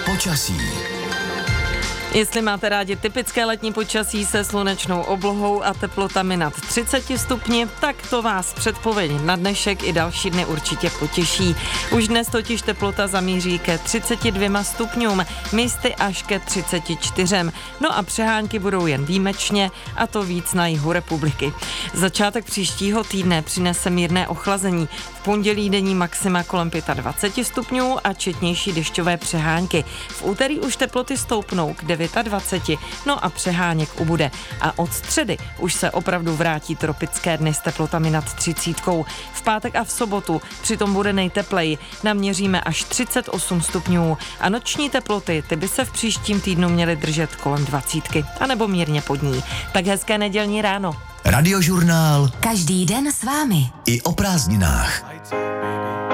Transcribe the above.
Počasí. Jestli máte rádi typické letní počasí se slunečnou oblohou a teplotami nad 30 stupni, tak to vás předpověď na dnešek i další dny určitě potěší. Už dnes totiž teplota zamíří ke 32 stupňům, místy až ke 34. No a přehánky budou jen výjimečně, a to víc na jihu republiky. Začátek příštího týdne přinese mírné ochlazení. V pondělí denní maxima kolem 25 stupňů a četnější dešťové přehánky. V úterý už teploty stoupnou k 29, no a přeháněk ubude. A od středy už se opravdu vrátí tropické dny s teplotami nad 30. V pátek a v sobotu přitom bude nejtepleji. Naměříme až 38 stupňů a noční teploty, ty by se v příštím týdnu měly držet kolem 20, anebo mírně pod ní. Tak hezké nedělní ráno. Radiožurnál. Každý den s vámi. I o prázdninách.